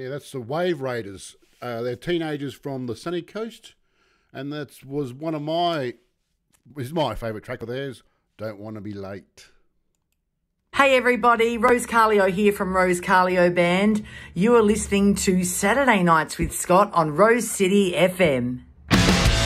Yeah, that's the Wave Raiders. They're teenagers from the sunny coast, and that was my favourite track of theirs. Don't Want to Be Late. Hey everybody, Rose Carlio here from Rose Carlio Band. You are listening to Saturday Nights with Scott on Rose City FM.